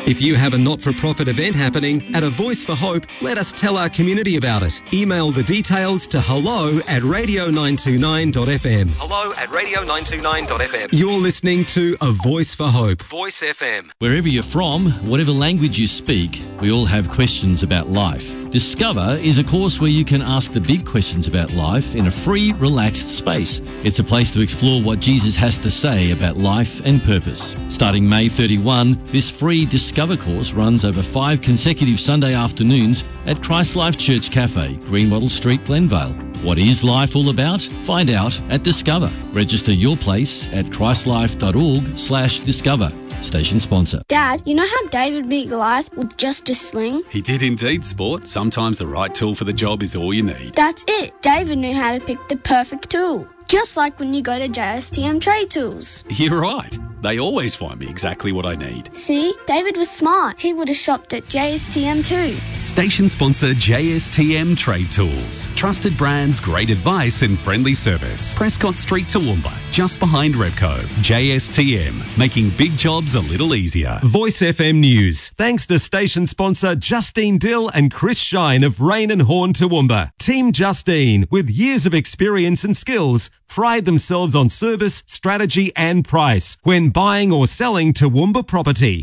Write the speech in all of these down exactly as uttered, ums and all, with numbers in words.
If you have a not-for-profit event happening at A Voice for Hope, let us tell our community about it. Email the details to hello at radio nine two nine dot f m. Hello at radio nine two nine dot f m. You're listening to A Voice for Hope. Voice F M. Wherever you're from, whatever language you speak, we all have questions about life. Discover is a course where you can ask the big questions about life in a free, relaxed space. It's a place to explore what Jesus has to say about life and purpose. Starting May thirty-first, this free Discover course runs over five consecutive Sunday afternoons at Christ Life Church Cafe, Greenwattle Street, Glenvale. What is life all about? Find out at Discover. Register your place at christlife.org slash discover. Station sponsor. Dad, you know how David beat Goliath with just a sling? He did indeed, Sport. Sometimes the right tool for the job is all you need. That's it. David knew how to pick the perfect tool. Just like when you go to J S T M Trade Tools. You're right. They always find me exactly what I need. See? David was smart. He would have shopped at J S T M too. Station sponsor J S T M Trade Tools. Trusted brands, great advice and friendly service. Prescott Street, Toowoomba, just behind Repco. J S T M, making big jobs a little easier. Voice F M News. Thanks to station sponsor Justine Dill and Chris Shine of Rain and Horn, Toowoomba. Team Justine, with years of experience and skills, pride themselves on service, strategy and price when buying or selling Toowoomba property.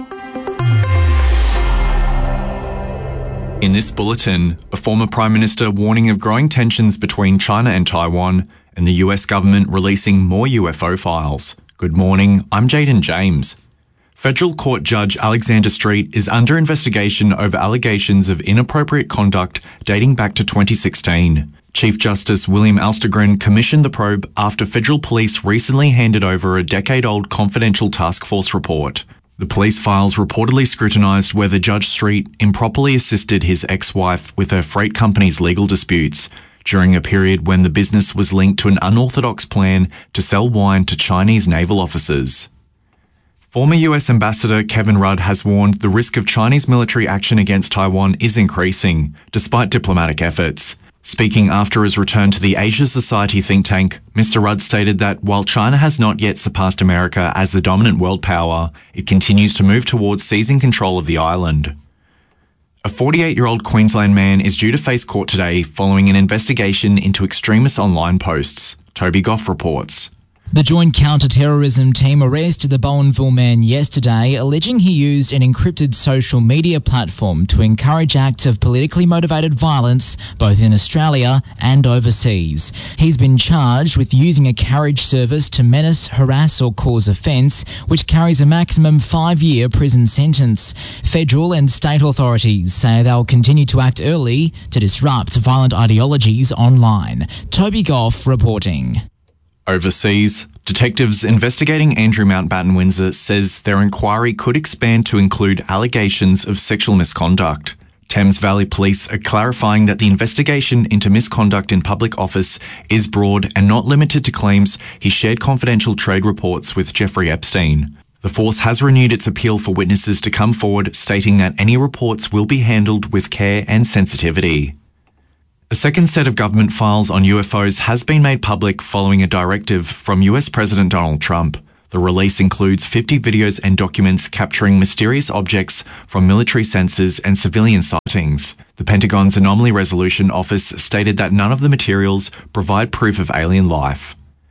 In this bulletin, a former Prime Minister warning of growing tensions between China and Taiwan, and the U S government releasing more U F O files. Good morning, I'm Jaden James. Federal Court Judge Alexander Street is under investigation over allegations of inappropriate conduct dating back to twenty sixteen. Chief Justice William Alstergren commissioned the probe after federal police recently handed over a decade-old confidential task force report. The police files reportedly scrutinised whether Judge Street improperly assisted his ex-wife with her freight company's legal disputes during a period when the business was linked to an unorthodox plan to sell wine to Chinese naval officers. Former U S Ambassador Kevin Rudd has warned the risk of Chinese military action against Taiwan is increasing, despite diplomatic efforts. Speaking after his return to the Asia Society think tank, Mister Rudd stated that while China has not yet surpassed America as the dominant world power, it continues to move towards seizing control of the island. A forty-eight-year-old Queensland man is due to face court today following an investigation into extremist online posts. Toby Goff reports. The Joint Counter-Terrorism Team arrested the Bowenville man yesterday, alleging he used an encrypted social media platform to encourage acts of politically motivated violence both in Australia and overseas. He's been charged with using a carriage service to menace, harass or cause offence, which carries a maximum five-year prison sentence. Federal and state authorities say they'll continue to act early to disrupt violent ideologies online. Toby Goff reporting. Overseas, detectives investigating Andrew Mountbatten Windsor says their inquiry could expand to include allegations of sexual misconduct. Thames Valley Police are clarifying that the investigation into misconduct in public office is broad and not limited to claims he shared confidential trade reports with Jeffrey Epstein. The force has renewed its appeal for witnesses to come forward, stating that any reports will be handled with care and sensitivity. A second set of government files on U F Os has been made public following a directive from U S President Donald Trump. The release includes fifty videos and documents capturing mysterious objects from military sensors and civilian sightings. The Pentagon's Anomaly Resolution Office stated that none of the materials provide proof of alien life.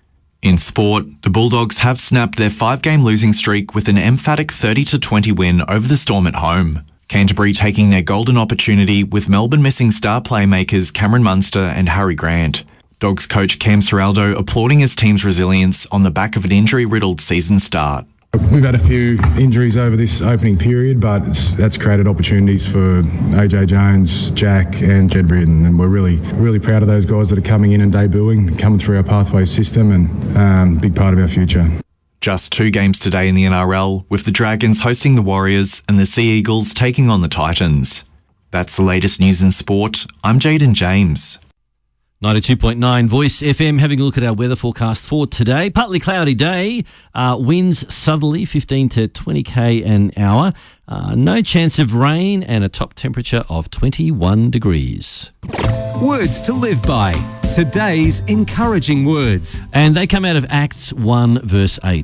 In sport, the Bulldogs have snapped their five-game losing streak with an emphatic thirty to twenty win over the Storm at home. Canterbury taking their golden opportunity with Melbourne missing star playmakers Cameron Munster and Harry Grant. Dogs coach Cam Serraldo applauding his team's resilience on the back of an injury-riddled season start. We've had a few injuries over this opening period, but it's, that's created opportunities for A J Jones, Jack and Jed Britton, and we're really, really proud of those guys that are coming in and debuting, coming through our pathway system, and um, big part of our future. Just two games today in the N R L, with the Dragons hosting the Warriors and the Sea Eagles taking on the Titans. That's the latest news in sport. I'm Jaden James. ninety-two point nine Voice F M, having a look at our weather forecast for today. Partly cloudy day, uh, winds southerly fifteen to twenty kilometres an hour. Uh, no chance of rain and a top temperature of twenty-one degrees. Words to live by. Today's encouraging words. And they come out of Acts one verse eight.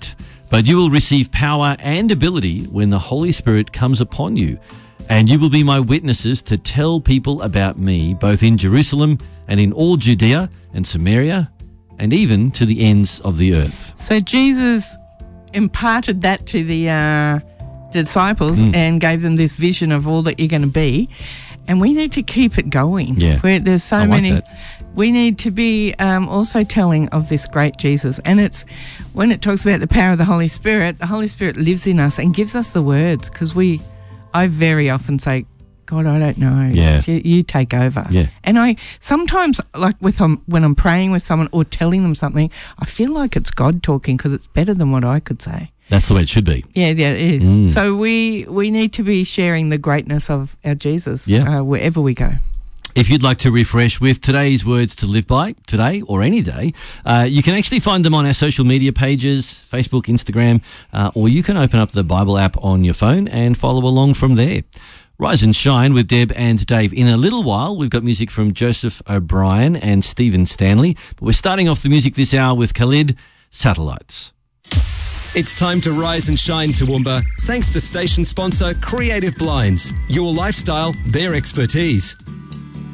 But you will receive power and ability when the Holy Spirit comes upon you, and you will be my witnesses to tell people about me, both in Jerusalem and in all Judea and Samaria, and even to the ends of the earth. So Jesus imparted that to the uh, disciples Mm. and gave them this vision of all that you're going to be. And we need to keep it going. Yeah. Where there's so I like many. that. We need to be um, also telling of this great Jesus. And it's when it talks about the power of the Holy Spirit, the Holy Spirit lives in us and gives us the words, because we, I very often say, God, I don't know. Yeah. You, you take over. Yeah. And I sometimes, like with um, when I'm praying with someone or telling them something, I feel like it's God talking, because it's better than what I could say. That's the way it should be. Yeah, yeah, it is. Mm. So we we need to be sharing the greatness of our Jesus Yeah. uh, wherever we go. If you'd like to refresh with today's words to live by, today or any day, uh, you can actually find them on our social media pages, Facebook, Instagram, uh, or you can open up the Bible app on your phone and follow along from there. Rise and Shine with Deb and Dave. In a little while, we've got music from Joseph O'Brien and Stephen Stanley, but we're starting off the music this hour with Khalid, Satellites. It's time to rise and shine, Toowoomba. Thanks to station sponsor Creative Blinds. Your lifestyle, their expertise.